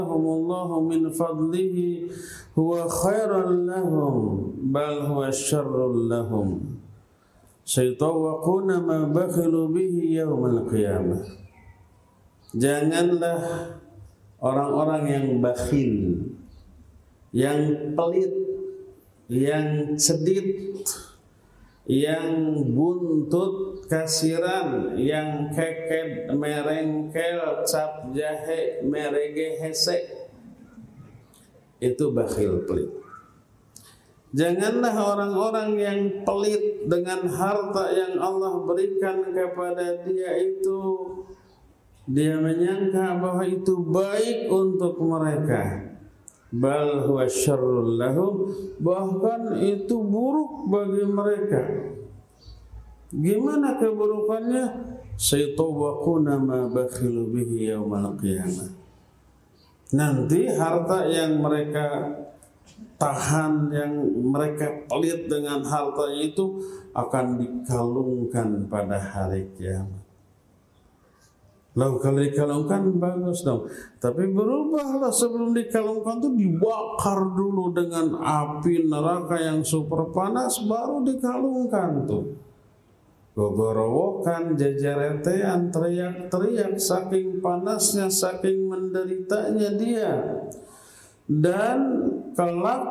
Allahu min fadlihi huwa khairan lahum bal huwa syarrun lahum saytawaquna ma bakhilu bihi yaumal qiyamah. Janganlah orang-orang yang bakhil, yang pelit, yang cedit, yang buntut kasiran, yang keket, merengkel, cap jahe, merege hese, itu bakhil pelit. Janganlah orang-orang yang pelit dengan harta yang Allah berikan kepada dia itu, dia menyangka bahwa itu baik untuk mereka. Bal huwa syarrul lahum, bahkan itu buruk bagi mereka. Gimana keburukannya? Saytawaquna ma bakhilu bihi yaumal qiyamah. Nanti harta yang mereka tahan, yang mereka pelit dengan harta itu akan dikalungkan pada hari kiamat. Lalu kalau dikalungkan bagus dong. Tapi berubahlah, sebelum dikalungkan itu dibakar dulu dengan api neraka yang super panas, baru dikalungkan tuh. Gogorowokan, jajaretean, teriak-teriak saking panasnya, saking menderitanya dia. Dan kelak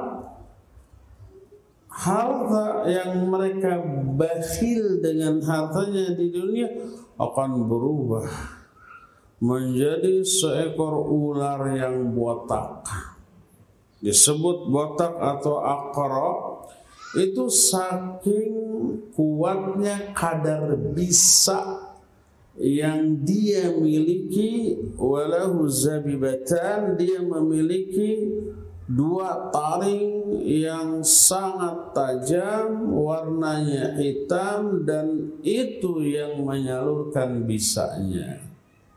harta yang mereka bakhil dengan hartanya di dunia akan berubah menjadi seekor ular yang botak. Disebut botak atau aqra, itu saking kuatnya kadar bisa yang dia miliki. Walahu zabibatan, dia memiliki dua taring yang sangat tajam, warnanya hitam, dan itu yang menyalurkan bisanya.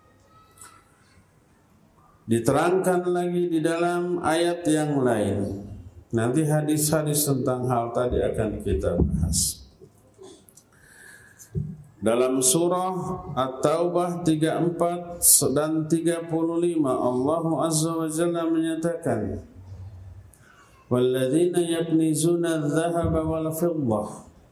Diterangkan lagi di dalam ayat yang lain. Nanti hadis-hadis tentang hal tadi akan kita bahas. Dalam surah At-Taubah 34 dan 35 Allah Azza wa Jalla menyatakan, وَالَّذِينَ يَكْنِزُونَ الذَّهَبَ وَالْفِضَّةَ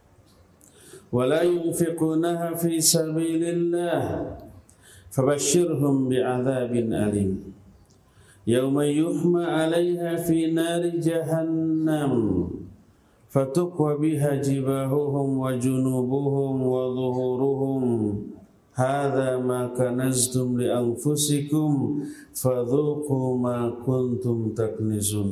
وَلَا يُنْفِقُونَهَا فِي سَبِيلِ اللَّهِ فَبَشِّرْهُمْ بِعَذَابٍ أَلِيمٍ يَوْمَ يُحْمَى عَلَيْهَا فِي نَارِ جَهَنَّمَ فَتُكْوَى بِهَا جِبَاهُهُمْ وَجُنُوبُهُمْ وَظُهُورُهُمْ هَذَا مَا كَنَزْتُمْ لِأَنفُسِكُمْ فَذُوقُوا مَا كُنْتُمْ تَكْنِزُونَ.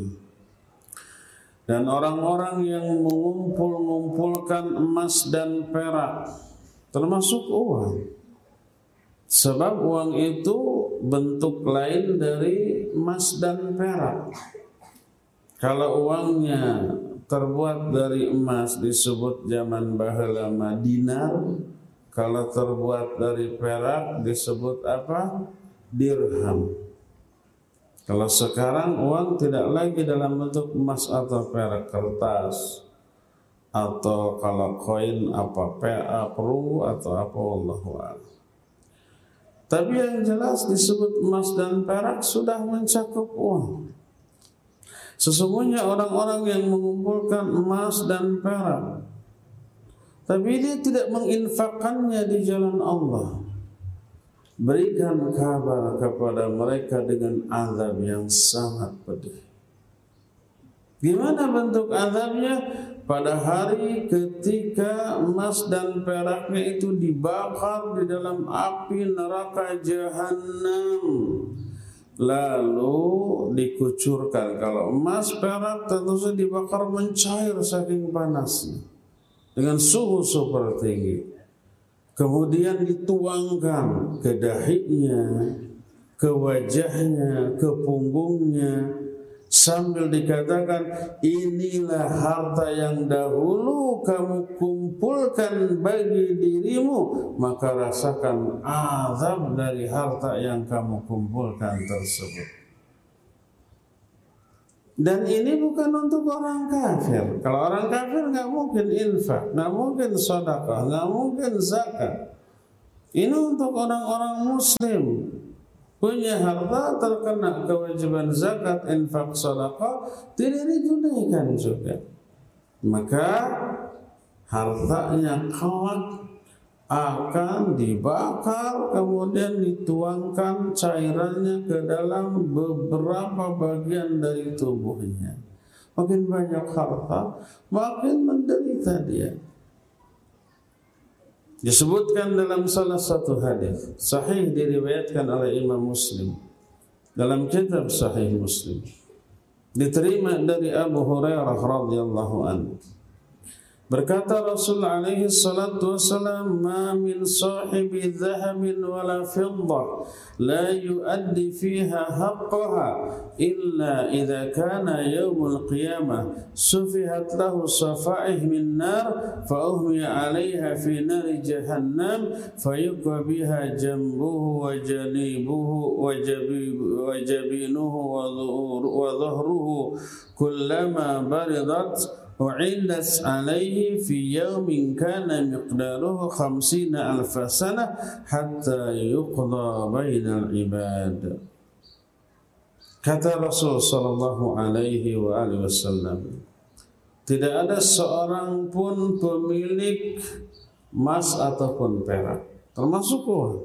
Dan orang-orang yang mengumpulkan emas dan perak, termasuk uang, sebab uang itu bentuk lain dari emas dan perak. Kalau uangnya terbuat dari emas disebut zaman baheula dinar, kalau terbuat dari perak disebut apa? Dirham. Kalau sekarang uang tidak lagi dalam bentuk emas atau perak, kertas, atau kalau koin apa peru atau apa, wallahu a'lam. Tapi yang jelas disebut emas dan perak sudah mencakup uang. Sesungguhnya orang-orang yang mengumpulkan emas dan perak, tapi dia tidak menginfakkannya di jalan Allah, berikan kabar kepada mereka dengan azab yang sangat pedih. Gimana bentuk azabnya? Pada hari ketika emas dan peraknya itu dibakar di dalam api neraka jahanam, lalu dikucurkan. Kalau emas perak tentu saja dibakar mencair saking panasnya dengan suhu super tinggi. Kemudian dituangkan ke dahinya, ke wajahnya, ke punggungnya, sambil dikatakan, inilah harta yang dahulu kamu kumpulkan bagi dirimu, maka rasakan azab dari harta yang kamu kumpulkan tersebut. Dan ini bukan untuk orang kafir. Kalau orang kafir nggak mungkin infak, nggak mungkin sedekah, nggak mungkin zakat. Ini untuk orang-orang muslim punya harta terkena kewajiban zakat, infak, sedekah, tidak ditunaikan juga, maka hartanya kelak akan dibakar, kemudian dituangkan cairannya ke dalam beberapa bagian dari tubuhnya. Makin banyak harta, makin menderita dia. Disebutkan dalam salah satu hadis sahih diriwayatkan oleh Imam Muslim dalam kitab Sahih Muslim, diterima dari Abu Hurairah radhiyallahu anhu. Berkata Rasul alaihi salatu wassalam, "Ma min sahibi dhahabin wala fiddah la yuaddi fiha haqqaha illa idza kana yaumul qiyamah sufihat lahu safaih min nar fa uhmiya 'alaiha fi nari jahannam fayuqa biha jambuhu wa janibuhu wa jabinuhu wa dhahruhu kullama baridat وعندت عليه في يوم كان مقداره 50,000 سنة حتى يقضى بين العباد." Kata Rasul sallallahu alaihi wa alihi wasallam, tidak ada seorang pun pemilik emas ataupun perak, termasuk uang,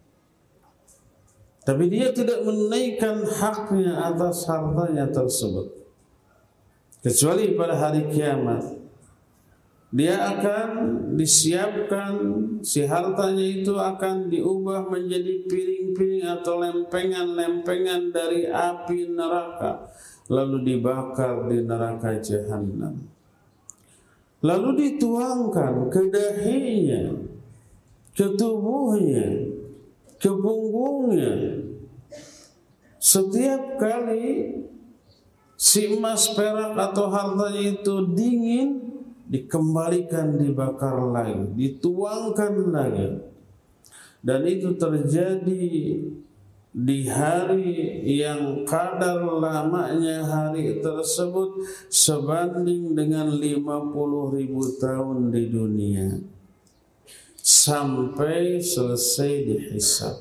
tapi dia tidak menunaikan haknya atas hartanya tersebut, kecuali pada hari kiamat dia akan disiapkan, si hartanya itu akan diubah menjadi piring-piring atau lempengan-lempengan dari api neraka, lalu dibakar di neraka jahanam, lalu dituangkan ke dahinya, ke tubuhnya, ke punggungnya. Setiap kali si emas, perak atau hartanya itu dingin, dikembalikan, dibakar lagi, dituangkan lagi. Dan itu terjadi di hari yang kadar lamanya hari tersebut sebanding dengan 50.000 tahun di dunia, sampai selesai dihisab.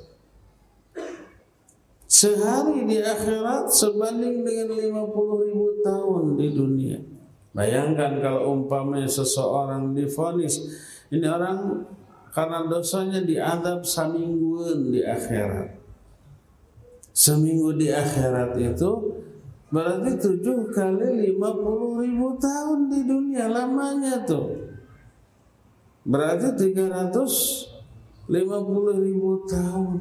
Sehari di akhirat sebanding dengan 50.000 tahun di dunia. Bayangkan kalau umpamanya seseorang divonis, ini orang karena dosanya diazab samingguan di akhirat. Seminggu di akhirat itu berarti 7 kali 50.000 tahun di dunia lamanya tuh. Berarti 350.000 tahun.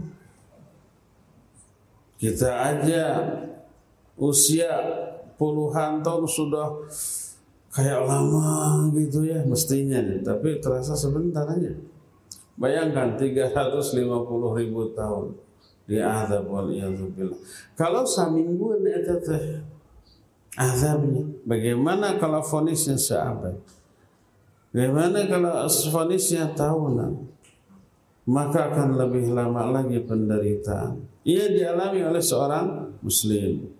Kita aja usia puluhan tahun sudah kayak lama gitu ya mestinya, tapi terasa sebentar aja. Bayangkan 350.000 tahun diazab waliyadzubillah. Kalau samingguan eta teh azabnya, bagaimana kalau vonisnya seabad? Bagaimana kalau vonisnya tahunan? Maka akan lebih lama lagi penderitaan. Ia dialami oleh seorang muslim.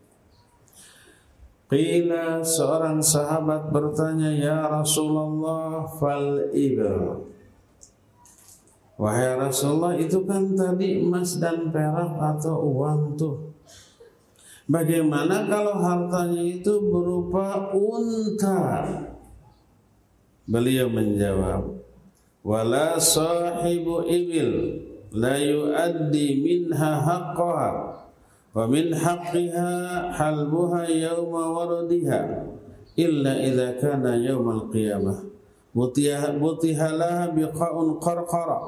Qila, seorang sahabat bertanya, "Ya Rasulullah, fal ibil." Wahai Rasulullah, itu kan tadi emas dan perak atau uang tuh. Bagaimana kalau hartanya itu berupa unta? Beliau menjawab, "Wala sahibu ibil la yuaddi minha haqqaha wa min haqqiha halbuha yawma waradiha illa idza kana yawmal qiyamah butihalah biqa'un qarqara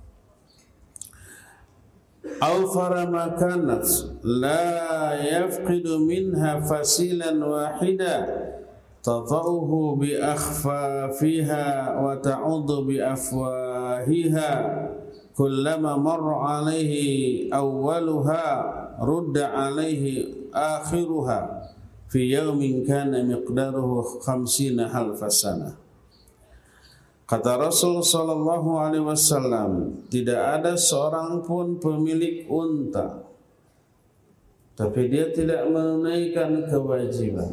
aw farama kanat la yafqidu minha fasilan wahida tata'uhu bi akhfafiha wa ta'udhu bi afwahiha kullama marra alaihi awwaluha rudda alaihi akhiruha fi yawmin kana miqdaruhu 50,000 sanah." Kata Rasul sallallahu alaihi wasallam, tidak ada seorang pun pemilik unta tapi dia tidak menunaikan kewajiban,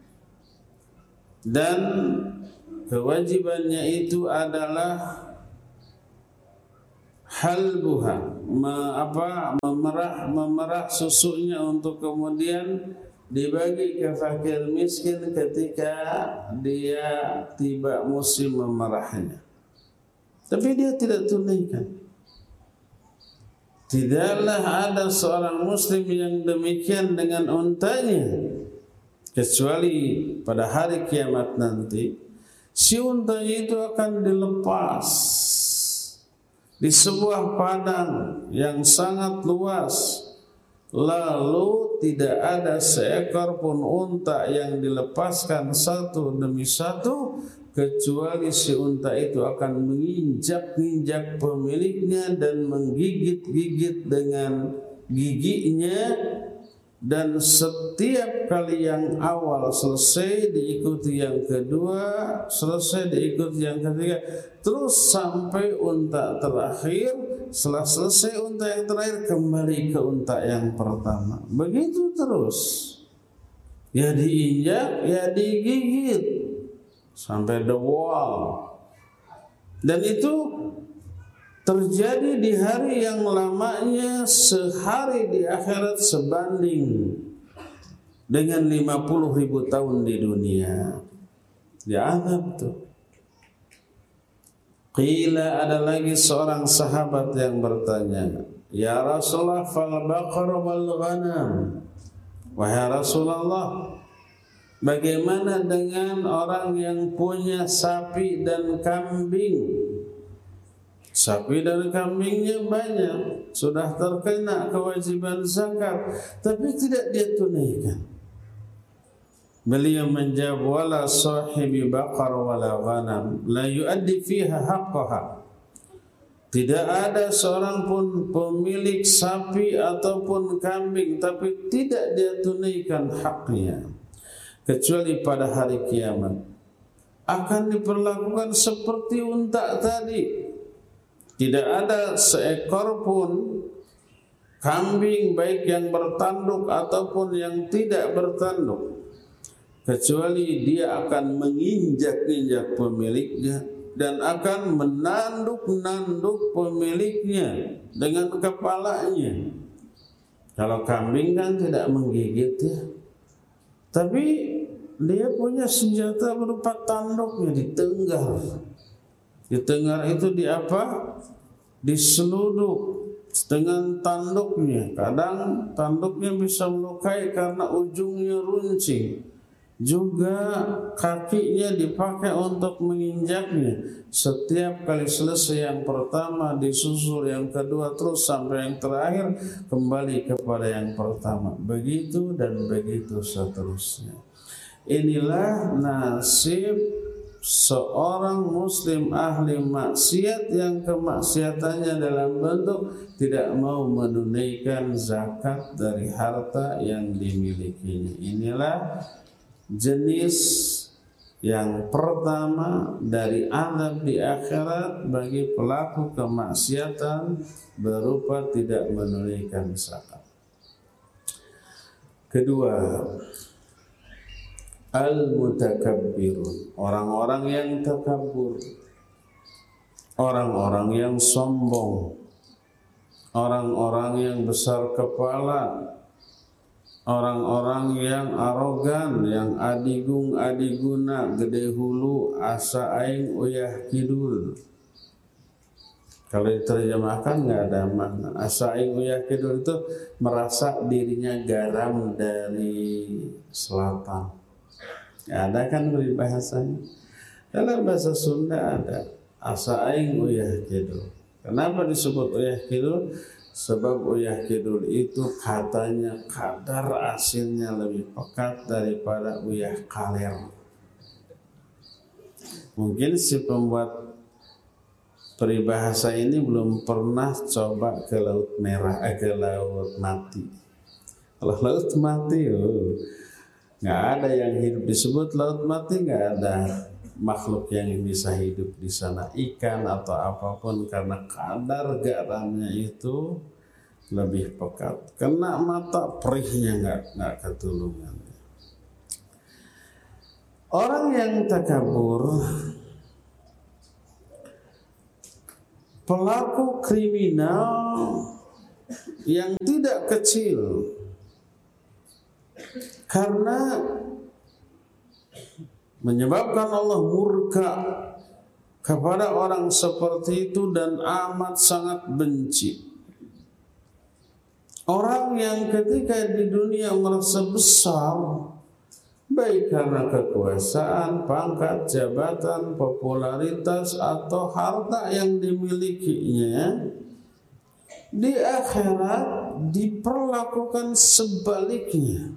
dan kewajibannya itu adalah halbuha, memerah susunya untuk kemudian dibagi ke fakir miskin ketika dia tiba musim memerahnya. Tapi dia tidak tunaikan. Tidaklah ada seorang muslim yang demikian dengan untanya, kecuali pada hari kiamat nanti si unta itu akan dilepas di sebuah padang yang sangat luas. Lalu tidak ada seekor pun unta yang dilepaskan satu demi satu, kecuali si unta itu akan menginjak-injak pemiliknya dan menggigit-gigit dengan giginya. Dan setiap kali yang awal selesai diikuti yang kedua, selesai diikuti yang ketiga, terus sampai unta terakhir. Setelah selesai unta yang terakhir, kembali ke unta yang pertama. Begitu terus. Ya diinjak, ya digigit sampai the wall. Dan itu terjadi di hari yang lamanya sehari di akhirat sebanding dengan 50.000 tahun di dunia. Diazab tuh. Qila, ada lagi seorang sahabat yang bertanya, ya Rasulullah, fal baqar wal ghanam. Wahai Rasulullah, bagaimana dengan orang yang punya sapi dan kambing? Sapi dan kambingnya banyak, sudah terkena kewajiban zakat, tapi tidak dia tunaikan. Beliau menjawab, wala sahibi baqar wala ghanam la yuaddi fiha haqqaha. Tidak ada seorang pun pemilik sapi ataupun kambing tapi tidak dia tunaikan haknya, kecuali pada hari kiamat akan diperlakukan seperti unta tadi. Tidak ada seekor pun kambing, baik yang bertanduk ataupun yang tidak bertanduk, kecuali dia akan menginjak-injak pemiliknya dan akan menanduk-nanduk pemiliknya dengan kepalanya. Kalau kambing kan tidak menggigit ya, tapi dia punya senjata berupa tanduknya, ditenggar. Ditenggar itu di apa? Diseluduk dengan tanduknya. Kadang tanduknya bisa melukai karena ujungnya runcing. Juga kakinya dipakai untuk menginjaknya. Setiap kali selesai yang pertama disusul yang kedua, terus sampai yang terakhir kembali kepada yang pertama. Begitu dan begitu seterusnya. Inilah nasib seorang muslim ahli maksiat yang kemaksiatannya dalam bentuk tidak mau menunaikan zakat dari harta yang dimilikinya. Inilah jenis yang pertama dari azab di akhirat bagi pelaku kemaksiatan berupa tidak menunaikan zakat. Kedua, al-mutakabbirun, orang-orang yang takabur, orang-orang yang sombong, orang-orang yang besar kepala, orang-orang yang arogan, yang adigung adiguna, gede hulu, asa aing uyah kidul. Kalau diterjemahkan nggak ada makna. Asa aing uyah kidul itu merasa dirinya garam dari selatan. Ya, ada kan peribahasanya. Dalam bahasa Sunda ada asa aing uyah kidul. Kenapa disebut uyah kidul? Sebab uyah kidul itu katanya kadar asinnya lebih pekat daripada uyah kaler. Mungkin si pembuat peribahasa ini belum pernah coba ke laut merah, ke laut mati. Kalau laut mati, nggak ada yang hidup disebut laut mati, nggak ada makhluk yang bisa hidup di sana, ikan atau apapun, karena kadar garamnya itu lebih pekat. Kena mata perihnya nggak ketulungan. Orang yang takabur pelaku kriminal yang tidak kecil, karena menyebabkan Allah murka kepada orang seperti itu dan amat sangat benci. Orang yang ketika di dunia merasa besar, baik karena kekuasaan, pangkat, jabatan, popularitas atau harta yang dimilikinya, di akhirat diperlakukan sebaliknya,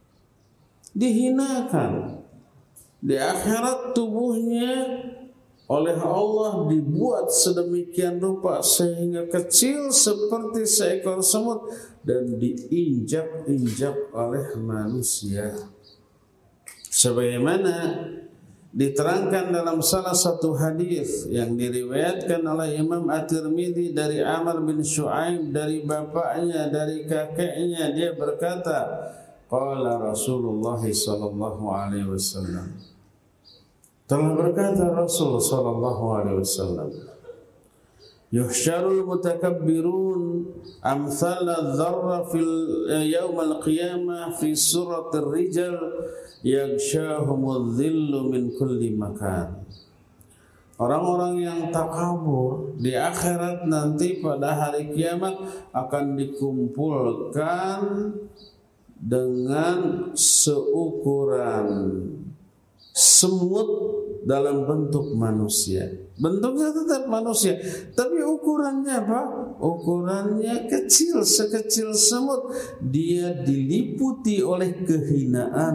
dihinakan. Di akhirat tubuhnya oleh Allah dibuat sedemikian rupa sehingga kecil seperti seekor semut dan diinjak-injak oleh manusia. Sebagaimana diterangkan dalam salah satu hadis yang diriwayatkan oleh Imam At-Tirmidzi dari Amr bin Shu'aib, dari bapaknya, dari kakeknya, dia berkata, qala Rasulullah sallallahu alaihi wasallam, telah berkata Rasul sallallahu alaihi wasallam, yuhsyarul mutakabbirun amsal adh-dharra fil yaum al-qiyamah fi suratir rijal yaghshahumudh dhillu min kulli makan. Orang-orang yang takabur di akhirat nanti pada hari kiamat akan dikumpulkan dengan seukuran semut dalam bentuk manusia. Bentuknya tetap manusia, tapi ukurannya apa? Ukurannya kecil, sekecil semut. Dia diliputi oleh kehinaan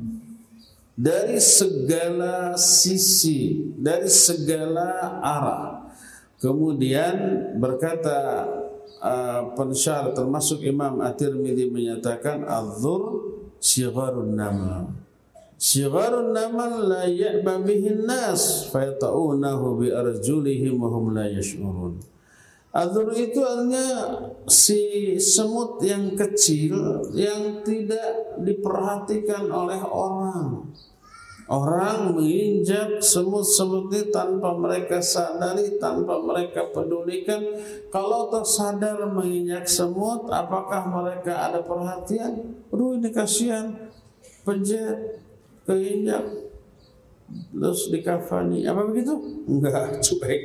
dari segala sisi, dari segala arah. Kemudian berkata pensyarah termasuk Imam At-Tirmidzi menyatakan adz-dzur sigharun namal. Sigharun namal la ya'ba bihin nas fayata'unahu bi arjulihim wa hum la yash'urun. Adz-dzur itu artinya si semut yang kecil yang tidak diperhatikan oleh orang. Orang menginjak semut-semut ini tanpa mereka sadari, tanpa mereka pedulikan. Kalau tersadar menginjak semut, apakah mereka ada perhatian? Aduh, ini kasihan, pejet, keinjak, terus dikafani. Apa begitu? Enggak, cuek.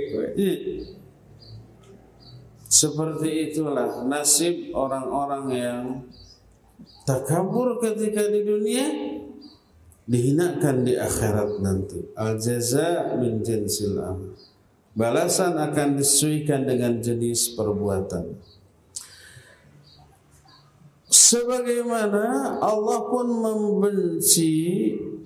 Seperti itulah nasib orang-orang yang takabur ketika di dunia, dihinakan di akhirat nanti. Al-jaza min jinsil amal. Balasan akan disesuaikan dengan jenis perbuatan. Sebagaimana Allah pun membenci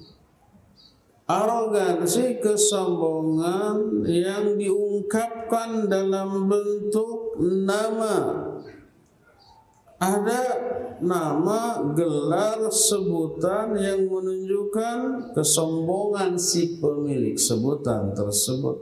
arogansi, kesombongan yang diungkapkan dalam bentuk nama. Ada nama, gelar, sebutan yang menunjukkan kesombongan si pemilik sebutan tersebut.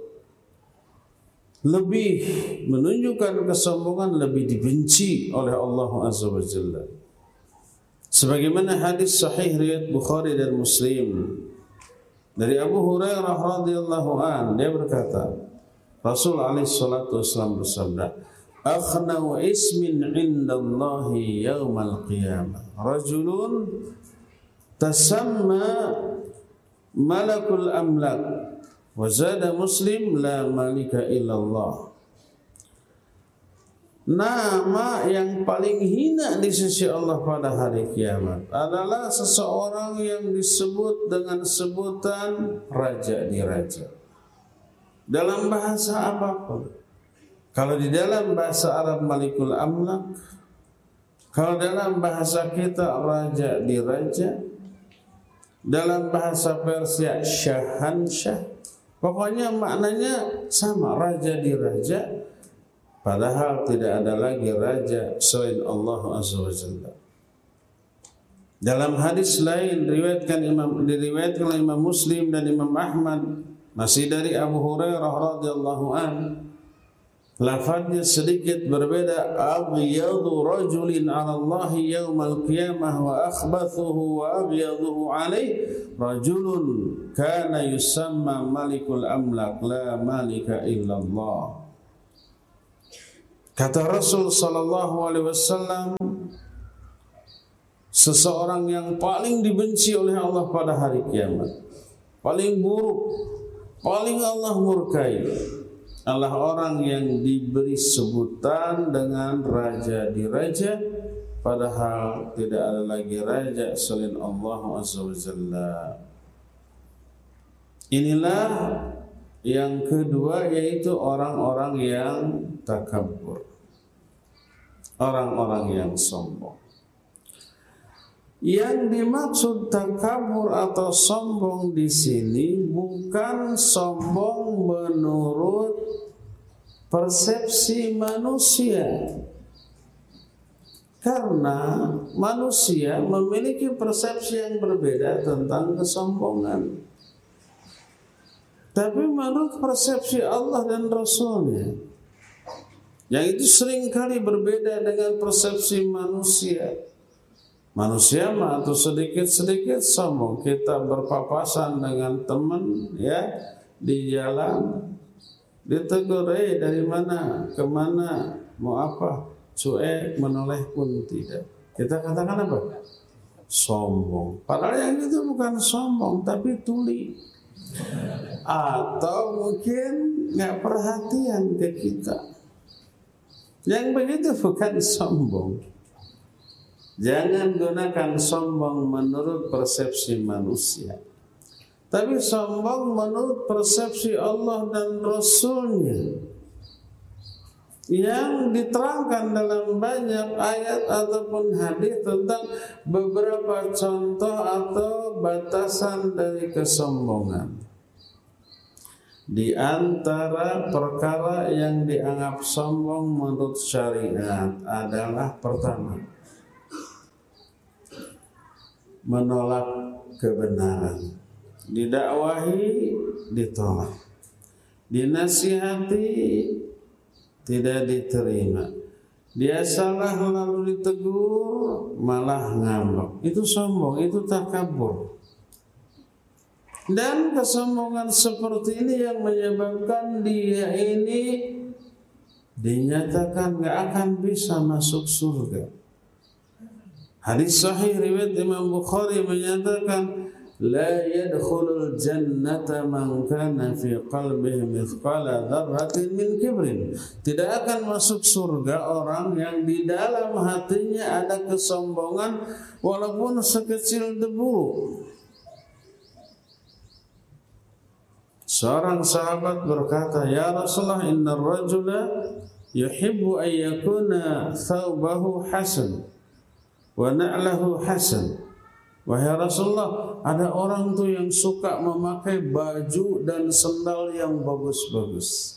Lebih menunjukkan kesombongan, lebih dibenci oleh Allah Azza wa Jalla. Sebagaimana hadis sahih riwayat Bukhari dan Muslim dari Abu Hurairah radhiyallahu an, dia berkata, Rasul alaihi salatu wasallam bersabda, akhnau ismin indallahi yaumal qiyamah rajulun tasamma malakul amlak wa zada Muslim la malika illallah. Nama yang paling hina di sisi Allah pada hari kiamat adalah seseorang yang disebut dengan sebutan raja di raja dalam bahasa apapun. Kalau di dalam bahasa Arab Malikul Amlak, kalau dalam bahasa kita raja di raja, dalam bahasa Persia Syahansyah, pokoknya maknanya sama, raja di raja, padahal tidak ada lagi raja selain Allah Azza wa Jalla. Dalam hadis lain diriwayatkan oleh Imam Muslim dan Imam Ahmad, masih dari Abu Hurairah radhiyallahu an, lafadznya sedikit berbeda. Aghyadhu rajulin 'ala Allah yaumal qiyamah wa akhbathuhu wa aghyadhuhu 'alaihi rajulun kana yusamma malikul amlak la malika illallah. Kata Rasul sallallahu alaihi wasallam, seseorang yang paling dibenci oleh Allah pada hari kiamat, paling buruk, paling Allah murkai, adalah orang yang diberi sebutan dengan raja di raja, padahal tidak ada lagi raja selain Allah Azza wa Jalla. Inilah yang kedua, yaitu orang-orang yang takabur, orang-orang yang sombong. Yang dimaksud takabur atau sombong di sini bukan sombong menurut persepsi manusia, karena manusia memiliki persepsi yang berbeda tentang kesombongan. Tapi menurut persepsi Allah dan Rasulnya, yang itu seringkali berbeda dengan persepsi manusia. Manusia mah atau sedikit-sedikit sombong. Kita berpapasan dengan teman ya di jalan, ditegur, dari mana, kemana, mau apa, cuek, menoleh pun tidak. Kita katakan apa? Sombong. Padahal yang itu bukan sombong, tapi tuli. Atau mungkin nggak perhatian ke kita. Yang begitu bukan sombong. Jangan gunakan sombong menurut persepsi manusia, tapi sombong menurut persepsi Allah dan Rasulnya, yang diterangkan dalam banyak ayat ataupun hadis tentang beberapa contoh atau batasan dari kesombongan. Di antara perkara yang dianggap sombong menurut syariat adalah pertama, menolak kebenaran. Didakwahi, ditolak. Dinasihati, tidak diterima. Dia salah lalu ditegur, malah ngambek. Itu sombong, itu takabur. Dan kesombongan seperti ini yang menyebabkan dia ini dinyatakan gak akan bisa masuk surga. Hadis sahih riwayat Imam Bukhari menyatakan, la yadkhulul jannata man kana fi qalbihi mithqala dzarratin min kibrin. Tidak akan masuk surga orang yang di dalam hatinya ada kesombongan walaupun sekecil debu. Seorang sahabat berkata, ya Rasulullah, innar rajula yuhibbu an yakuna thawbahu hasan wa na'lahu hasan. Wahai Rasulullah, ada orang tuh yang suka memakai baju dan sendal yang bagus-bagus.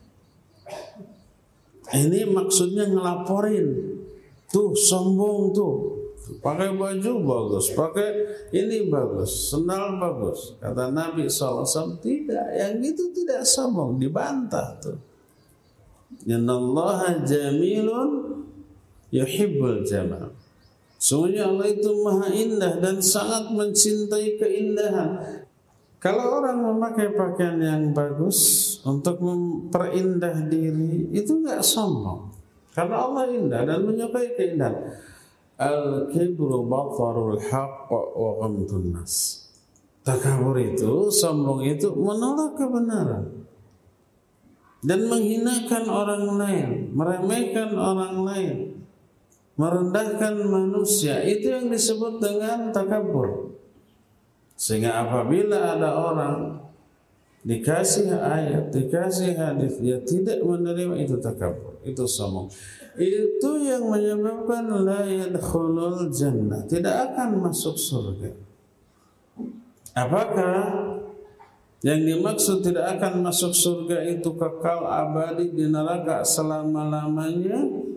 Ini maksudnya ngelaporin, tuh sombong tuh, pakai baju bagus, pakai ini bagus, sendal bagus. Kata Nabi SAW, tidak, yang itu tidak sombong, dibantah tuh. Innallaha jamilun yuhibbul jamal. Sungguhnya Allah itu maha indah dan sangat mencintai keindahan. Kalau orang memakai pakaian yang bagus untuk memperindah diri, itu enggak sombong. Karena Allah indah dan menyukai keindahan. Al-kibru batarul haqq wa ghamtun nas. Takabur itu, sombong itu menolak kebenaran dan menghinakan orang lain, meremehkan orang lain, merendahkan manusia. Itu yang disebut dengan takabur. Sehingga apabila ada orang dikasih ayat, dikasih hadis, dia tidak menerima, itu takabur, itu sombong. Itu yang menyebabkan la yadkhulul jannah, tidak akan masuk surga. Apakah yang dimaksud tidak akan masuk surga itu kekal abadi di neraka selama-lamanya?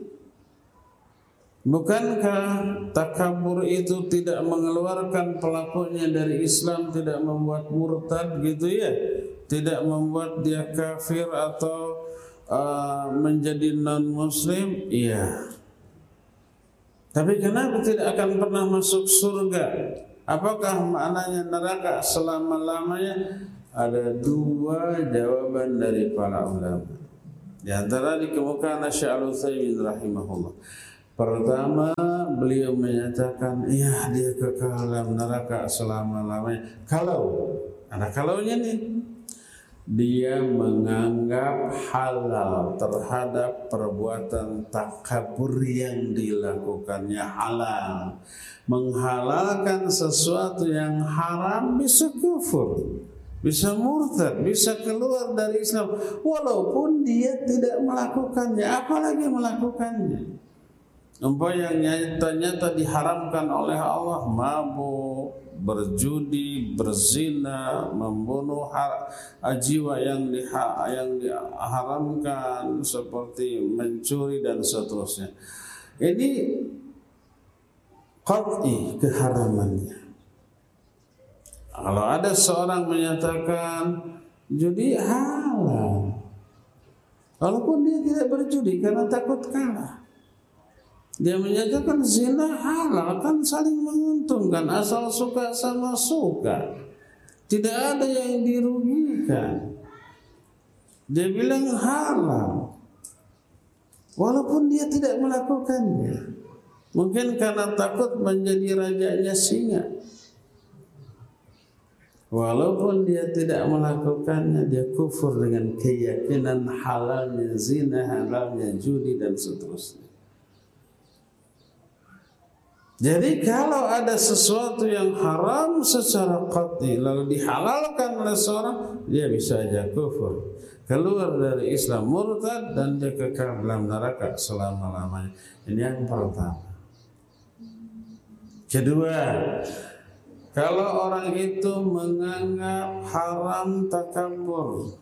Bukankah takabur itu tidak mengeluarkan pelakunya dari Islam, tidak membuat murtad gitu ya? Tidak membuat dia kafir atau menjadi non-muslim? Iya. Tapi kenapa tidak akan pernah masuk surga? Apakah maknanya neraka selama-lamanya? Ada dua jawaban dari para ulama. Di antara dikemukakan Syekh Al-Utsaimin rahimahullah. Pertama, beliau menyatakan, ya dia kekal dalam neraka selama-lamanya. Kalau, ada kalaunya nih, dia menganggap halal terhadap perbuatan takabur yang dilakukannya halal. Menghalalkan sesuatu yang haram bisa kufur, bisa murtad, bisa keluar dari Islam, walaupun dia tidak melakukannya, apalagi melakukannya. Umpama yang nyata-nyata diharamkan oleh Allah, mabuk, berjudi, berzina, membunuh jiwa yang diharamkan, seperti mencuri dan seterusnya. Ini qat'i keharamannya. Kalau ada seorang menyatakan judi halal, walaupun dia tidak berjudi karena takut kalah, dia menyatakan zina halal, kan saling menguntungkan, asal suka sama suka, tidak ada yang dirugikan. Dia bilang halal, walaupun dia tidak melakukannya. Mungkin karena takut menjadi rajanya singa. Walaupun dia tidak melakukannya, dia kufur dengan keyakinan halalnya zina, halalnya judi dan seterusnya. Jadi kalau ada sesuatu yang haram secara qat'i lalu dihalalkan oleh seorang, dia bisa aja kufur, keluar dari Islam, murtad, dan dia kekal dalam neraka selama-lamanya. Ini yang pertama. Kedua, kalau orang itu menganggap haram takabur,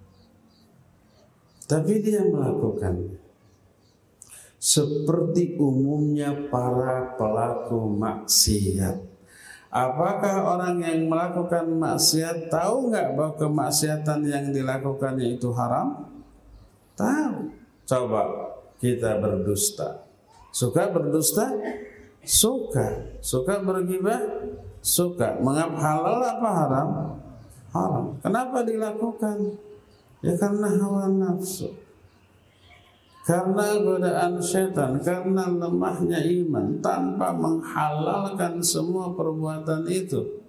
tapi dia melakukannya, seperti umumnya para pelaku maksiat. Apakah orang yang melakukan maksiat tahu nggak bahwa kemaksiatan yang dilakukannya itu haram? Tahu. Coba kita berdusta. Suka berdusta? Suka. Suka berghibah? Suka. Menganggap halal apa haram? Haram. Kenapa dilakukan? Ya karena hawa nafsu, karena godaan syaitan, karena lemahnya iman, tanpa menghalalkan semua perbuatan itu.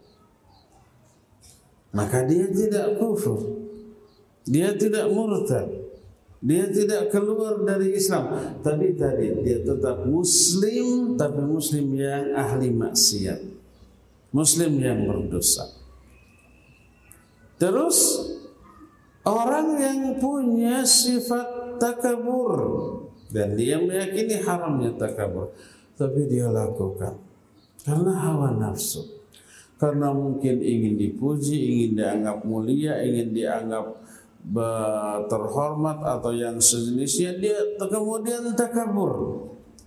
Maka dia tidak kufur, dia tidak murtad, dia tidak keluar dari Islam, tapi tadi dia tetap muslim, tapi muslim yang ahli maksiat, muslim yang berdosa. Terus orang yang punya sifat takabur dan dia meyakini haramnya takabur, tapi dia lakukan karena hawa nafsu, karena mungkin ingin dipuji, ingin dianggap mulia, ingin dianggap terhormat atau yang sejenisnya, dia kemudian takabur.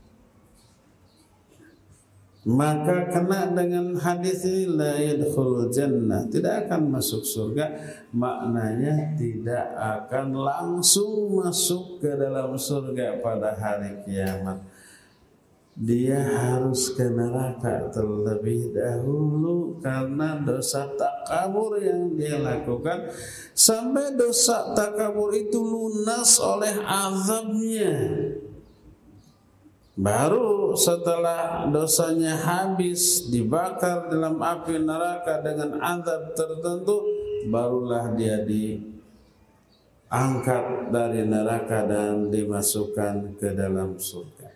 Maka kena dengan hadis ini, la yadkhulul jannah, tidak akan masuk surga. Maknanya tidak akan langsung masuk ke dalam surga pada hari kiamat. Dia harus ke neraka terlebih dahulu karena dosa takabur yang dia lakukan, sampai dosa takabur itu lunas oleh azabnya. Baru setelah dosanya habis, dibakar dalam api neraka dengan azab tertentu, barulah dia diangkat dari neraka dan dimasukkan ke dalam surga.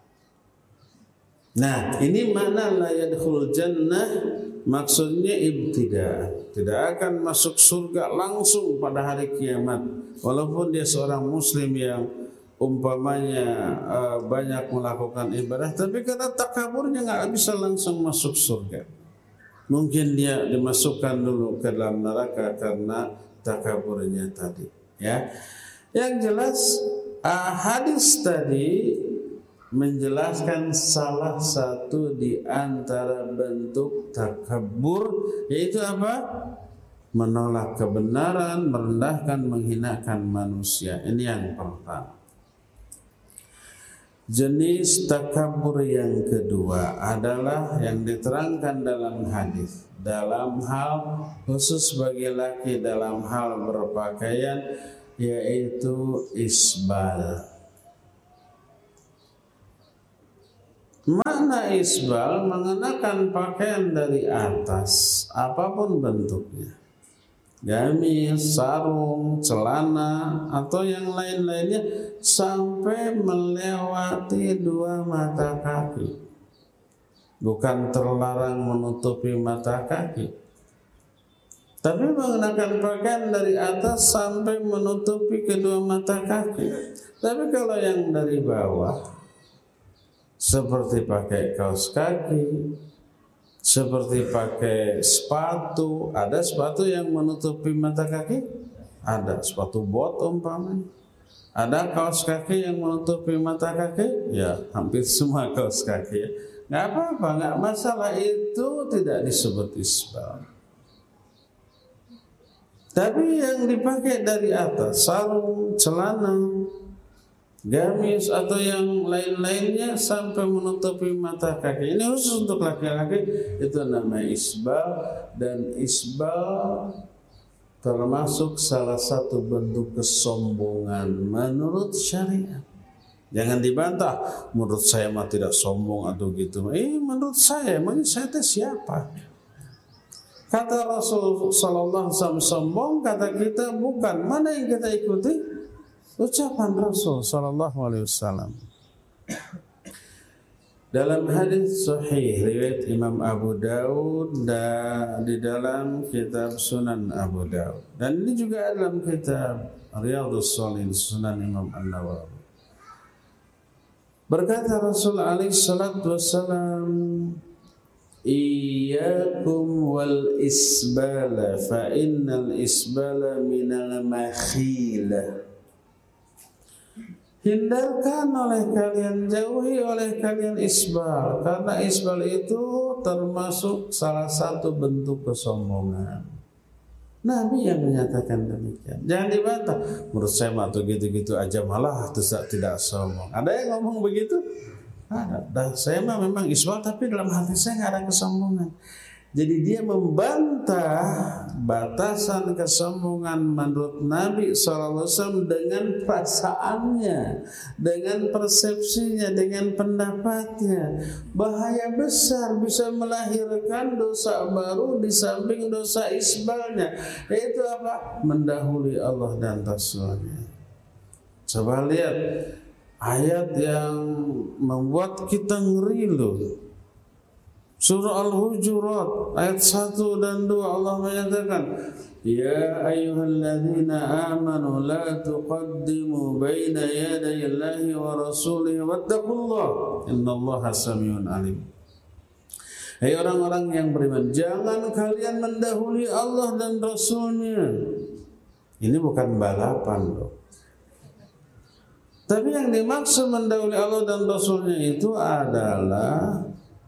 Nah, ini makna la yadkhulul jannah, maksudnya ibtida, tidak akan masuk surga langsung pada hari kiamat, walaupun dia seorang muslim yang umpamanya banyak melakukan ibadah, tapi karena takaburnya nggak bisa langsung masuk surga. Mungkin dia dimasukkan dulu ke dalam neraka karena takaburnya tadi. Ya, yang jelas hadis tadi menjelaskan salah satu di antara bentuk takabur, yaitu apa? Menolak kebenaran, merendahkan, menghinakan manusia. Ini yang pertama. Jenis takabur yang kedua adalah yang diterangkan dalam hadis. Dalam hal khusus bagi laki dalam hal berpakaian, yaitu isbal. Makna isbal mengenakan pakaian dari atas apapun bentuknya, gamis, sarung, celana atau yang lain-lainnya sampai melewati dua mata kaki. Bukan terlarang menutupi mata kaki, tapi mengenakan pakaian dari atas sampai menutupi kedua mata kaki. Tapi kalau yang dari bawah, seperti pakai kaos kaki, seperti pakai sepatu, ada sepatu yang menutupi mata kaki, ada sepatu bot umpamanya, ada kaos kaki yang menutupi mata kaki, ya hampir semua kaos kaki ya. Nggak apa-apa, nggak masalah, itu tidak disebut isbal. Tapi yang dipakai dari atas, sarung, celana, gamis atau yang lain-lainnya sampai menutupi mata kaki, ini khusus untuk laki-laki, itu namanya isbal. Dan isbal termasuk salah satu bentuk kesombongan menurut syariat. Jangan dibantah, menurut saya mah tidak sombong atau gitu. Menurut saya, emang saya itu siapa? Kata Rasul sallallahu alaihi wasallam sombong, kata kita bukan. Mana yang kita ikuti? Ucapan Rasul sallallahu alaihi wasallam. Dalam hadis sahih riwayat Imam Abu Daud dan di dalam kitab Sunan Abu Daud, dan ini juga dalam kitab Riyadhus Shalihin Sunan Imam An-Nawawi. Berkata Rasul alaihi salatu wassalam, iyyakum wal isbala fa innal isbala minal makhilah. Hindarkan oleh kalian, jauhi oleh kalian isbal, karena isbal itu termasuk salah satu bentuk kesombongan. Nabi yang menyatakan demikian. Jangan dibantah, menurut saya mah tuh gitu-gitu aja, malah tidak sombong. Ada yang ngomong begitu? Ada. Saya mah memang isbal, tapi dalam hati saya nggak ada kesombongan. Jadi dia membantah batasan kesombongan menurut Nabi SAW dengan perasaannya, dengan persepsinya, dengan pendapatnya. Bahaya besar, bisa melahirkan dosa baru di samping dosa isbalnya. Yaitu apa? Mendahului Allah dan Rasulnya. Coba lihat ayat yang membuat kita ngeri loh. Surah Al-Hujurat ayat 1 dan 2, Allah menyatakan, ya ayyuhalladzina amanu la tuqaddimu baina yaday Allahi wa rasulihi wattaqullah innallaha samiun alim. Hai orang-orang yang beriman, jangan kalian mendahului Allah dan Rasulnya. Ini bukan balapan loh. Tapi yang dimaksud mendahului Allah dan Rasulnya itu adalah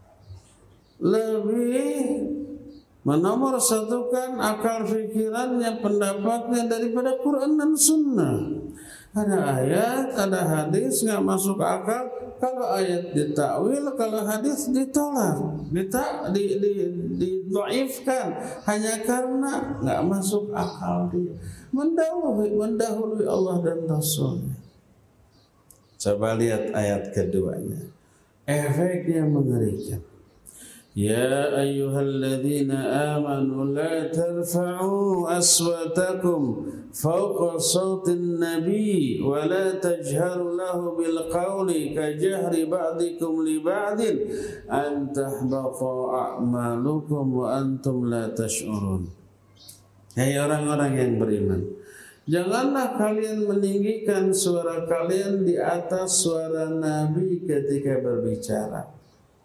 lebih menomorsatukan akal pikirannya, pendapatnya daripada Quran dan Sunnah. Ada ayat, ada hadis nggak masuk akal. Kalau ayat ditakwil, kalau hadis ditolak, didhaifkan hanya karena nggak masuk akal dia. Mendahului Allah dan Rasulnya. Coba lihat ayat keduanya. Efeknya mengerikan. Ya ayyuhalladzina amanu la tarfa'u aswatakum fawqa sawtin nabi wa la tajharu lahu bil qawli ka jahri ba'dikum li ba'din an tahbata a'malukum wa antum la tash'urun. Hai orang-orang yang beriman, janganlah kalian meninggikan suara kalian di atas suara Nabi ketika berbicara.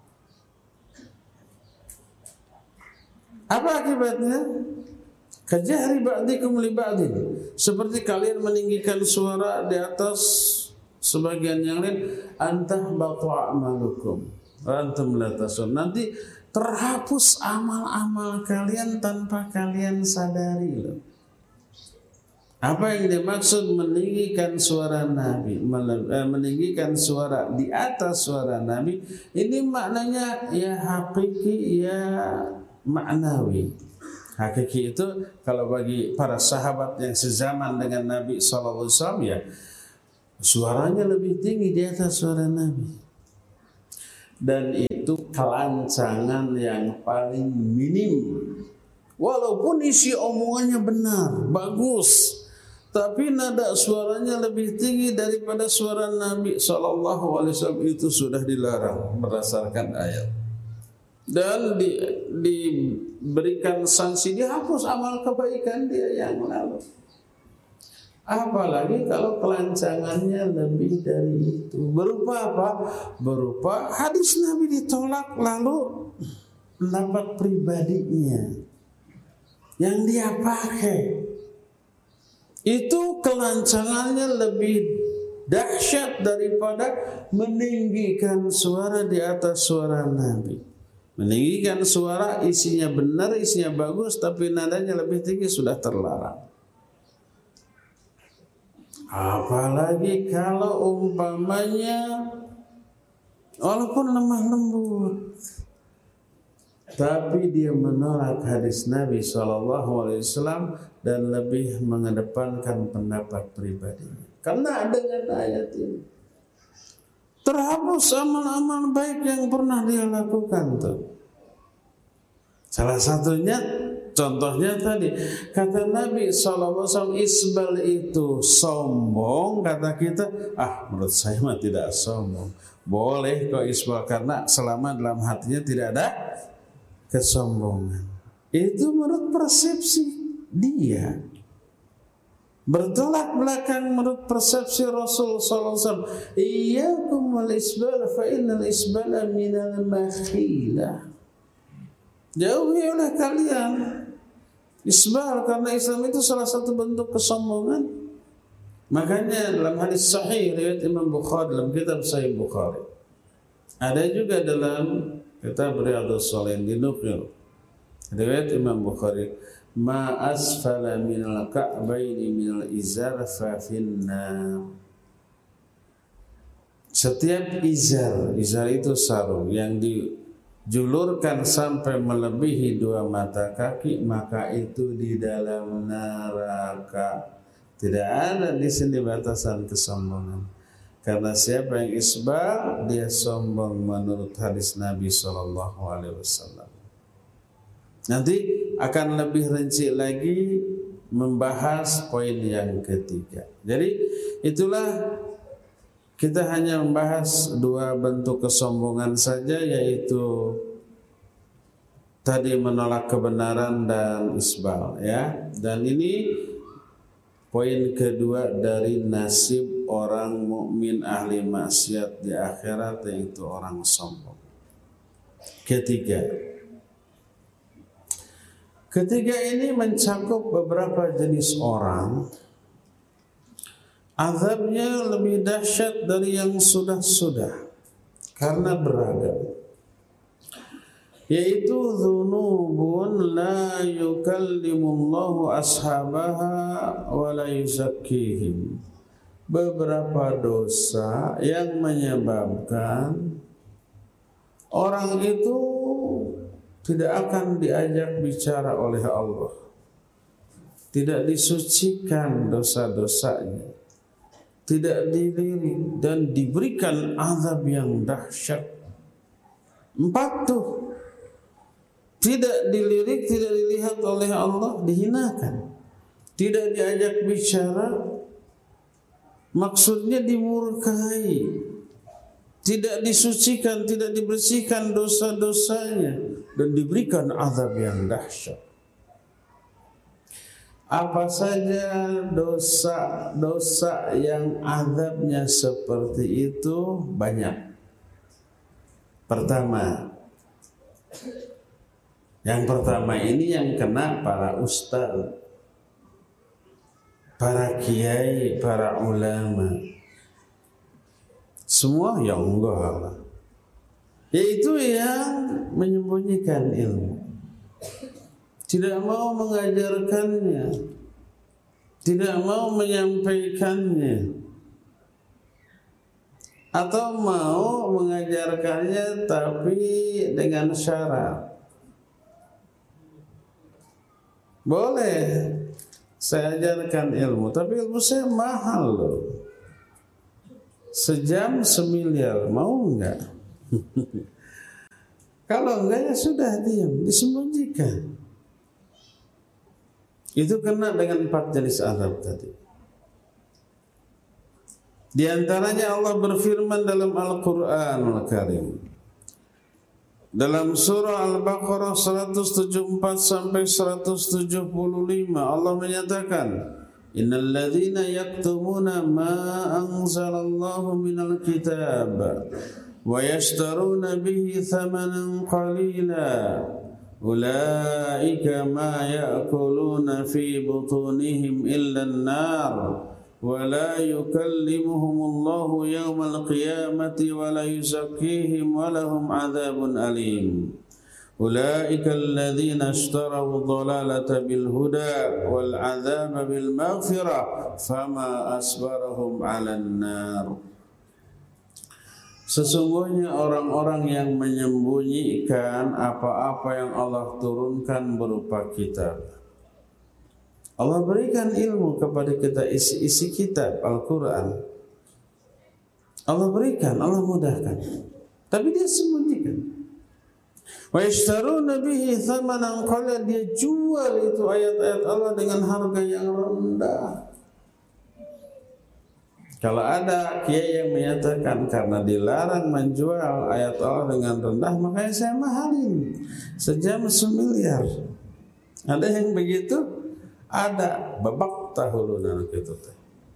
Apa akibatnya? Kajahri ba'dikum li ba'din. Seperti kalian meninggikan suara di atas sebagian yang lain, antah batu a'malukum antum la tasun. Nanti terhapus amal-amal kalian tanpa kalian sadari loh. Apa yang dimaksud meninggikan suara Nabi, meninggikan suara di atas suara Nabi, ini maknanya ya hakiki, ya maknawi. Hakiki itu kalau bagi para sahabat yang sezaman dengan Nabi SAW ya suaranya lebih tinggi di atas suara Nabi. Dan itu kelancangan yang paling minim. Walaupun isi omongannya benar, bagus, tapi nada suaranya lebih tinggi daripada suara Nabi SAW itu sudah dilarang berdasarkan ayat. Dan diberikan sanksi, dihapus amal kebaikan dia yang lalu. Apalagi kalau kelancangannya lebih dari itu. Berupa apa? Berupa hadis Nabi ditolak lalu pendapat pribadinya yang dia pakai. Itu kelancangannya lebih dahsyat daripada meninggikan suara di atas suara Nabi. Meninggikan suara isinya benar, isinya bagus, tapi nadanya lebih tinggi sudah terlarang. Apalagi kalau umpamanya walaupun lemah lembut, tapi dia menolak hadis Nabi SAW dan lebih mengedepankan pendapat pribadinya. Karena dengan ayat ini terhapus amal-amal baik yang pernah dia lakukan tuh. Salah satunya, contohnya tadi kata Nabi SAW, isbal itu sombong. Kata kita, menurut saya mah tidak sombong. Boleh kok isbal karena selama dalam hatinya tidak ada kesombongan. Itu menurut persepsi dia. Bertolak belakang menurut persepsi Rasul SAW. Iyyakum wal isbal fa innal isbala minal makhilah. Jauhi oleh kalian isbal karena Islam itu salah satu bentuk kesombongan. Makanya dalam hadis sahih riwayat Imam Bukhari dalam kitab Sahih Bukhari. Ada juga dalam kitab Riyadhus Shalihin dinukil riwayat Imam Bukhari, ma asfala minal ka'baini minal izar fa finnar. Setiap izar itu sarung yang dijulurkan sampai melebihi 2 mata kaki, maka itu di dalam neraka. Tidak ada di sini batasan kesombongan. Karena siapa yang isbal, dia sombong menurut hadis Nabi SAW. Nanti akan lebih rinci lagi membahas poin yang ketiga. Jadi itulah kita hanya membahas 2 bentuk kesombongan saja, yaitu tadi menolak kebenaran dan isbal, ya. Dan ini poin kedua dari nasib orang mukmin ahli maksiat di akhirat, yaitu orang sombong. Ketiga ini mencakup beberapa jenis orang. Azabnya lebih dahsyat dari yang sudah-sudah karena beragam. Yaitu dzunubun la yukallimullahu ashabaha wa la yuzakkihim. Beberapa dosa yang menyebabkan orang itu tidak akan diajak bicara oleh Allah, tidak disucikan dosa-dosanya, tidak dilirik dan diberikan azab yang dahsyat. 4 tuh, tidak dilirik, tidak dilihat oleh Allah, dihinakan, tidak diajak bicara, maksudnya dimurkai, tidak disucikan, tidak dibersihkan dosa-dosanya, dan diberikan azab yang dahsyat. Apa saja dosa-dosa yang azabnya seperti itu? Banyak. Yang pertama ini yang kena para ustaz, para kiai, para ulama. Semua yang enggak, yaitu yang menyembunyikan ilmu, tidak mau mengajarkannya, tidak mau menyampaikannya, atau mau mengajarkannya tapi dengan syarat Boleh saya ajarkan ilmu, tapi ilmu saya mahal loh. Sejam 1.000.000, mau enggak? Kalau enggak ya sudah, diam, disembunyikan. Itu kena dengan 4 jenis azab tadi. Di antaranya Allah berfirman dalam Al-Qur'anul Karim. Dalam surah Al-Baqarah 174 sampai 175 Allah menyatakan, innal ladzina yaktumuna ma anzalallahu minal kitab wa yashtaruna bihi thamanan qalila ulaika ma ya'kuluna fi butunihim illa an-nar wa la yukallimuhumullahu yawmal qiyamati wa la yuzakkihim wa lahum 'adzabun alim. Ulaika alladhina ishtaraw dhalalata bil huda wal 'adzaba bil maghfirah fama asbarahum 'alan nar. Sesungguhnya orang-orang yang menyembunyikan apa-apa yang Allah turunkan berupa kitab. Allah berikan ilmu kepada kita, isi-isi kitab Al-Quran. Allah berikan, Allah mudahkan, tapi dia sembunyikan. Wa yashtaruna bihi thamanan qalila, dia jual itu ayat-ayat Allah dengan harga yang rendah. Kalau ada kiai yang menyatakan karena dilarang menjual ayat Allah dengan rendah, makanya saya mahalin sejam 1.000.000. Ada yang begitu? Ada, babak tahulunan gitu teh.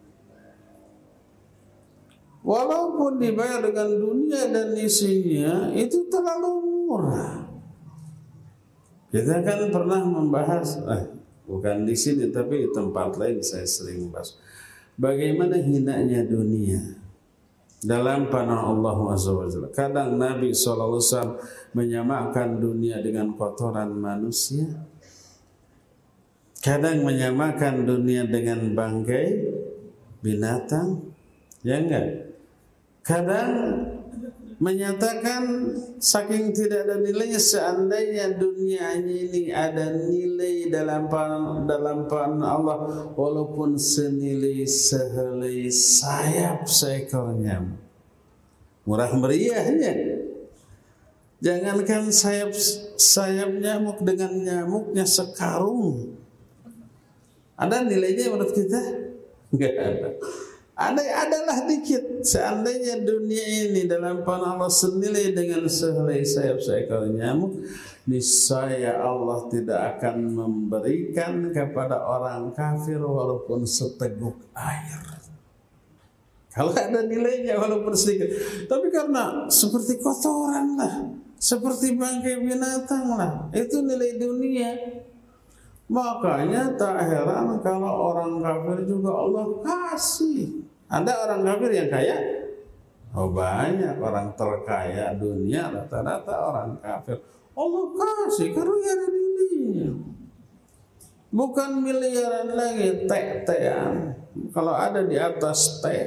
Walaupun dibayar dengan dunia dan isinya, itu terlalu murah. Kita kan pernah membahas, bukan di sini tapi di tempat lain saya sering bahas, bagaimana hinanya dunia dalam panah Allah SWT. Kadang Nabi SAW menyamakan dunia dengan kotoran manusia. Kadang menyamakan dunia dengan bangkai binatang, ya enggak? Kadang menyatakan saking tidak ada nilainya, seandainya dunia ini ada nilai dalam pandangan Allah, walaupun senilai sehelai sayap seekor nyamuk. Murah meriahnya. Jangankan sayap nyamuk, dengan nyamuknya sekarung. Ada nilainya menurut kita? Enggak ada. Adalah dikit. Seandainya dunia ini dalam pandangan Allah senilai dengan sehelai sayap seekor nyamuk, niscaya Allah tidak akan memberikan kepada orang kafir walaupun seteguk air. Kalau ada nilainya walaupun sedikit. Tapi karena seperti kotoran lah, seperti bangkai binatang lah, itu nilai dunia. Makanya tak heran kalau orang kafir juga Allah kasih. Ada orang kafir yang kaya? Oh banyak, orang terkaya dunia rata-rata orang kafir. Allah kasih karena ada nilainya. Bukan miliaran lagi, T-an. Kalau ada di atas T,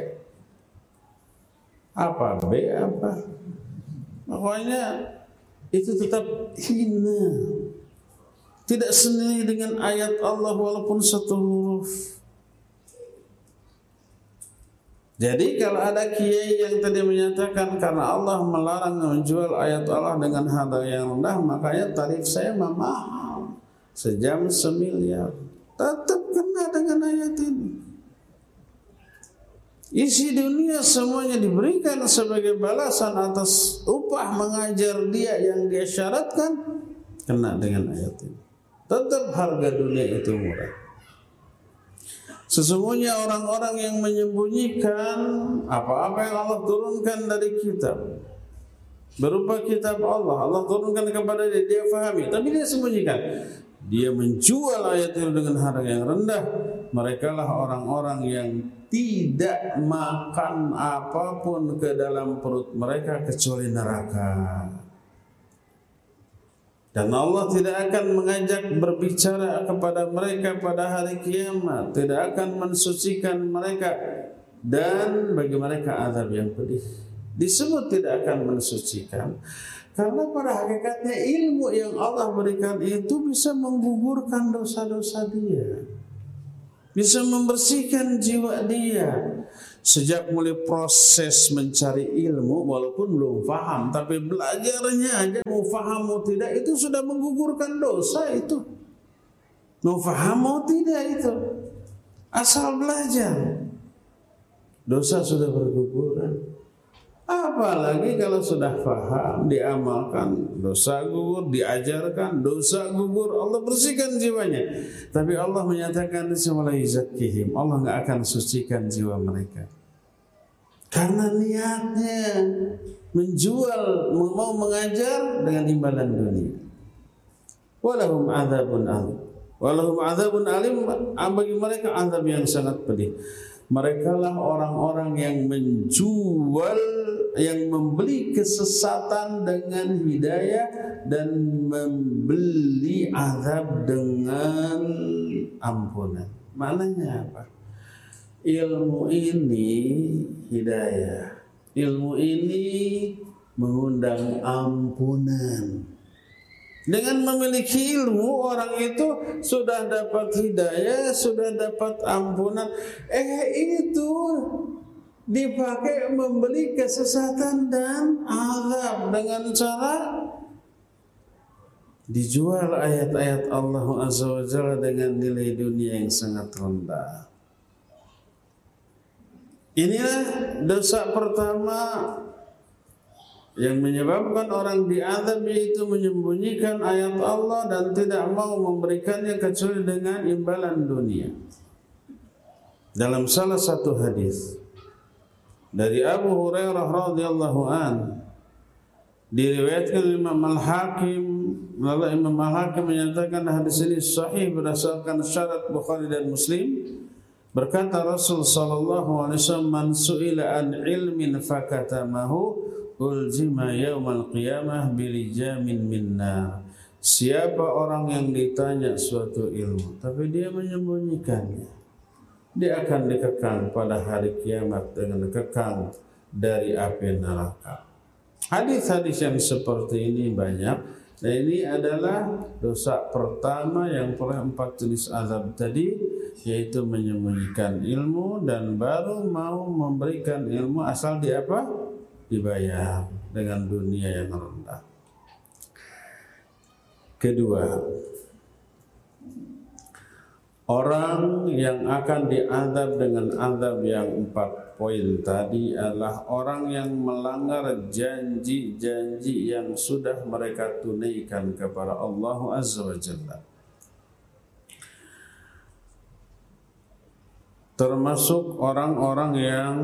apa B apa? Makanya itu tetap hina. Tidak senilai dengan ayat Allah walaupun satu huruf. Jadi kalau ada kiai yang tadi menyatakan karena Allah melarang menjual ayat Allah dengan harga yang rendah, makanya tarif saya mahal, sejam 1.000.000. Tetap kena dengan ayat ini. Isi dunia semuanya diberikan sebagai balasan atas upah mengajar dia yang dia syaratkan, kena dengan ayat ini. Tetap harga dunia itu murah. Sesungguhnya orang-orang yang menyembunyikan apa-apa yang Allah turunkan dari kitab, berupa kitab Allah, Allah turunkan kepada dia, dia fahami, tapi dia sembunyikan. Dia menjual ayat itu dengan harga yang rendah. Mereka lah orang-orang yang tidak makan apapun ke dalam perut mereka kecuali neraka. Dan Allah tidak akan mengajak berbicara kepada mereka pada hari kiamat, tidak akan mensucikan mereka, dan bagi mereka azab yang pedih. Disebut tidak akan mensucikan Karena pada hakikatnya ilmu yang Allah berikan itu bisa menggugurkan dosa-dosa dia, bisa membersihkan jiwa dia. Sejak mulai proses mencari ilmu, walaupun belum paham, tapi belajarnya aja, mau paham mau tidak, itu sudah menggugurkan dosa itu. Mau paham mau tidak itu, asal belajar, dosa sudah berguguran. Apalagi kalau sudah paham, diamalkan, dosa gugur, diajarkan, dosa gugur, Allah bersihkan jiwanya. Tapi Allah menyatakan wala yuzakkihim, Allah enggak akan sucikan jiwa mereka. Karena niatnya menjual, mau mengajar dengan imbalan dunia. Walahum adzabun alim. Walahum adzabun alim, bagi mereka azab yang sangat pedih. Mereka lah orang-orang yang menjual, yang membeli kesesatan dengan hidayah dan membeli azab dengan ampunan. Maknanya apa? Ilmu ini hidayah, ilmu ini mengundang ampunan. Dengan memiliki ilmu, orang itu sudah dapat hidayah, sudah dapat ampunan. Itu dipakai membeli kesesatan dan azab dengan cara dijual ayat-ayat Allah Azza wa Jalla dengan nilai dunia yang sangat rendah. Inilah dosa pertama yang menyebabkan orang diazab, yaitu menyembunyikan ayat Allah dan tidak mau memberikannya kecuali dengan imbalan dunia. Dalam salah satu hadis dari Abu Hurairah radhiyallahu an, diriwayatkan Imam Al-Hakim, lalu Imam Al-Hakim menyatakan hadis ini sahih berdasarkan syarat Bukhari dan Muslim. Berkata Rasul sallallahu alaihi wasallam, "Man su'ila an ilmin fakatamahu uljima yaumal qiyamah bilijamin minna." Siapa orang yang ditanya suatu ilmu tapi dia menyembunyikannya, dia akan dikekang pada hari kiamat dengan kekang dari api neraka. Hadis-hadis yang seperti ini banyak. Dan ini adalah dosa pertama yang oleh 4 jenis azab tadi, yaitu menyembunyikan ilmu dan baru mau memberikan ilmu asal dibayar dengan dunia yang rendah. Kedua, orang yang akan diazab dengan azab yang 4 poin tadi adalah orang yang melanggar janji-janji yang sudah mereka tunaikan kepada Allah Azza wa Jalla. Termasuk orang-orang yang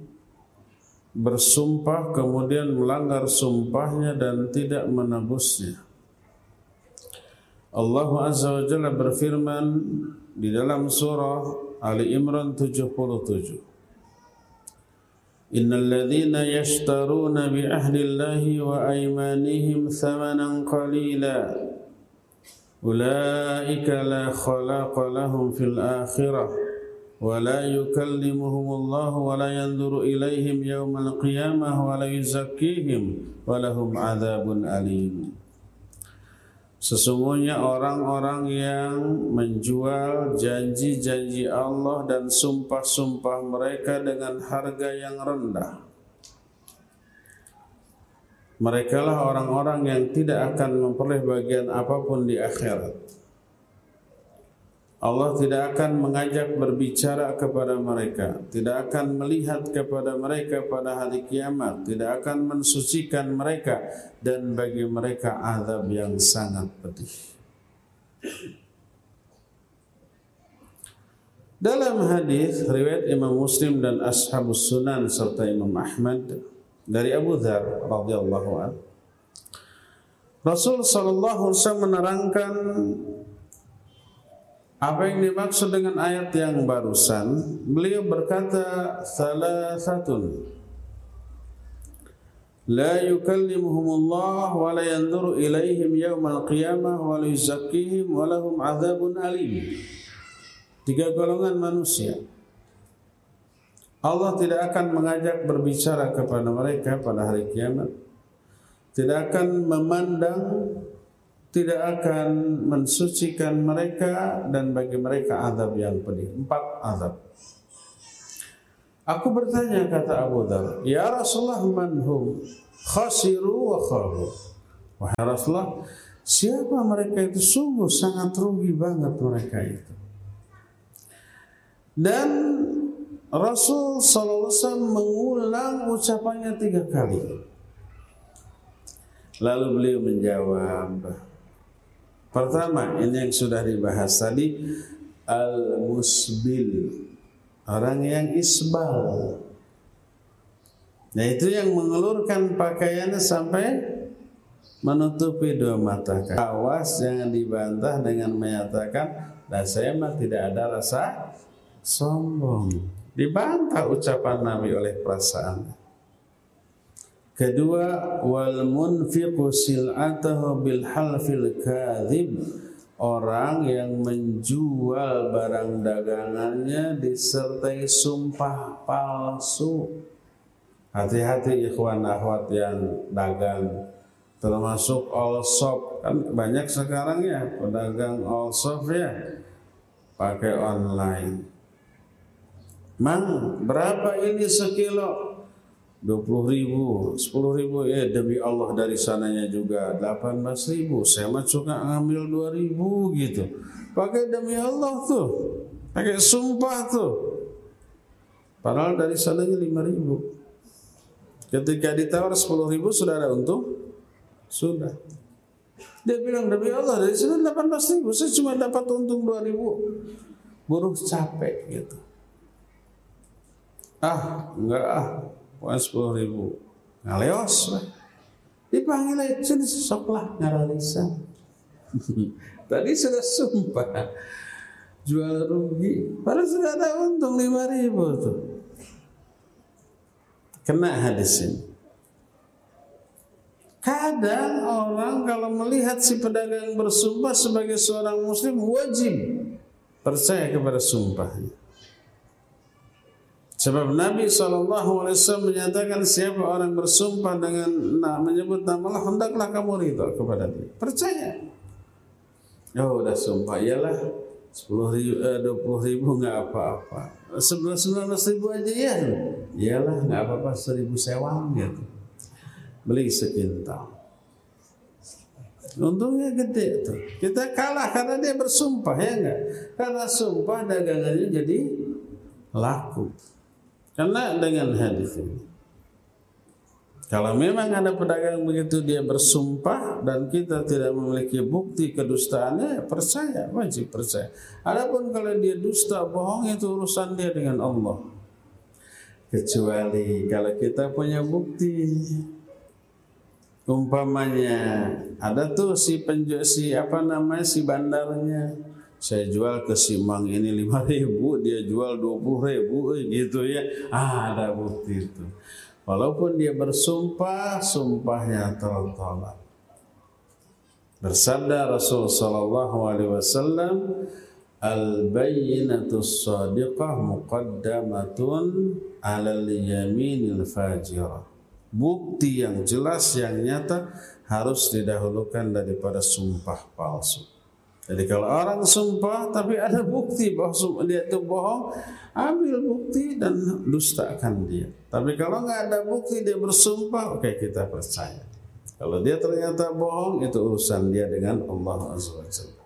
bersumpah kemudian melanggar sumpahnya dan tidak menebusnya. Allah Azza wa Jalla berfirman di dalam surah Ali Imran 77, Innal ladzina yashtaruna bi ahdillahi wa aymanihim thamanan qalila ulaika la khalaqa lahum fil akhirah wa la yukallimuhumullahu wa la yanzuru ilaihim yawmal qiyamah wa la yuzakkihim wa lahum adzabun alim. Sesungguhnya orang-orang yang menjual janji-janji Allah dan sumpah-sumpah mereka dengan harga yang rendah, mereka lah orang-orang yang tidak akan memperoleh bagian apapun di akhirat. Allah tidak akan mengajak berbicara kepada mereka, tidak akan melihat kepada mereka pada hari kiamat, tidak akan mensucikan mereka, dan bagi mereka azab yang sangat pedih. Dalam hadis riwayat Imam Muslim dan Ashabus Sunan serta Imam Ahmad dari Abu Dzar radhiyallahu anhu, Rasul sallallahu alaihi wasallam menerangkan apa yang dimaksud dengan ayat yang barusan. Beliau berkata, salasatun la yukallimuhumullah wa la yanzuru ilaihim yawmal qiyamah wa la yuzakkihim wa lahum adzabun alim. 3 golongan manusia Allah tidak akan mengajak berbicara kepada mereka pada hari kiamat, tidak akan memandang, tidak akan mensucikan mereka, dan bagi mereka azab yang pedih. 4 azab. Aku bertanya, kata Abu Dzar, ya Rasulullah, man hum? Khasiru wa khabu. Wahai Rasulullah, siapa mereka itu? Sungguh sangat rugi banget mereka itu. Dan Rasul sallallahu alaihi wasallam mengulang ucapannya 3 kali. Lalu beliau menjawab, pertama, ini yang sudah dibahas tadi, al-musbil, orang yang isbal. Nah, itu yang mengelurkan pakaiannya sampai menutupi 2 mata. Awas, jangan dibantah dengan menyatakan, nah saya mah tidak ada rasa sombong. Dibantah ucapan Nabi oleh perasaan. Kedua, wal munfiqu sil'atahu bil halfil kadzib, orang yang menjual barang dagangannya disertai sumpah palsu. Hati-hati ikhwan akhwat yang dagang, termasuk all shop, kan banyak sekarang ya pedagang all shop ya, pakai online. Mang, berapa ini sekilo? 20.000, 10.000, ya demi Allah dari sananya juga 18.000. Saya mah suka ngambil 2.000 gitu. Pakai demi Allah tuh, pakai sumpah tuh. Padahal dari sananya 5.000. Ketika ditawar 10.000 sudah ada untung? Sudah. Dia bilang demi Allah dari sana 18.000, saya cuma dapat untung 2.000. Buruh capek gitu. Enggak 10.000 ngaleos lah. Dipanggil aja, sini soklah ngaralisan. Tadi sudah sumpah jual rugi, padahal sudah ada untung 5.000 tuh. Kena hadis ini. Kadang orang kalau melihat si pedagang bersumpah sebagai seorang muslim, wajib percaya kepada sumpahnya. Sebab Nabi SAW menyatakan siapa orang bersumpah dengan menyebut nama Allah, hendaklah kamu ridha kepada dia. Percaya. Oh, udah sumpah, iyalah 10.000, 20.000 nggak apa-apa. 19.000 aja ya. Iyalah nggak apa-apa, 1.000 sewang gitu. Beli sekintal. Untungnya gede tuh. Kita kalah karena dia bersumpah, ya enggak? Karena sumpah dagangannya jadi laku. Karena dengan hadis ini, kalau memang ada pedagang begitu dia bersumpah dan kita tidak memiliki bukti kedustaannya, percaya, wajib percaya. Adapun kalau dia dusta, bohong, itu urusan dia dengan Allah. Kecuali kalau kita punya bukti. Umpamanya ada tuh si bandarnya, saya jual ke si Mang ini 5.000, dia jual 20.000 gitu ya. Ada bukti itu. Walaupun dia bersumpah, sumpahnya tertolak. Bersabda Rasul sallallahu alaihi wasallam, al-bayyinatus shadiqah muqaddamatun 'alal yaminil fajirah. Bukti yang jelas, yang nyata harus didahulukan daripada sumpah palsu. Jadi kalau orang sumpah tapi ada bukti bahwa dia itu bohong, ambil bukti dan dustakan dia. Tapi kalau nggak ada bukti dia bersumpah, oke, kita percaya. Kalau dia ternyata bohong, itu urusan dia dengan Allah Azza wa Jalla.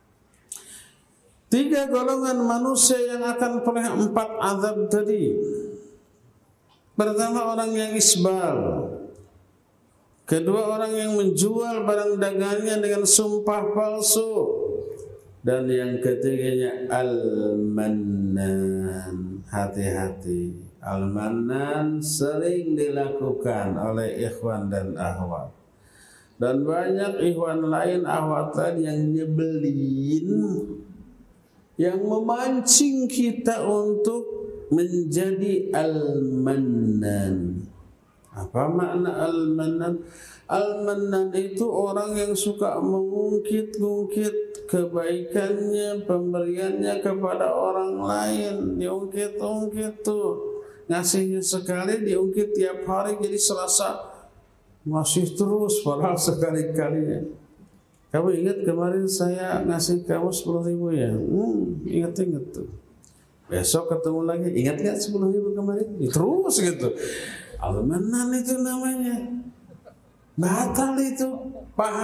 3 golongan manusia yang akan peroleh 4 azab tadi. Pertama, orang yang isbal. Kedua, orang yang menjual barang dagangnya dengan sumpah palsu. Dan yang ketiganya, al-mannan. Hati-hati. Al-mannan sering dilakukan oleh ikhwan dan akhwat. Dan banyak ikhwan lain, akhwat lain yang nyebelin, yang memancing kita untuk menjadi al-mannan. Apa makna al-mannan? Al-mannan itu orang yang suka mengungkit-ungkit kebaikannya, pemberiannya kepada orang lain. Diungkit-ungkit tuh. Ngasihnya sekali diungkit tiap hari, jadi serasa Masih terus, padahal sekali-kalinya. Kamu ingat kemarin saya ngasih kamu 10.000 ya? Ingat-ingat tuh. Besok ketemu lagi, ingat gak 10.000 kemarin? Terus gitu. Almanan itu namanya. Batal itu.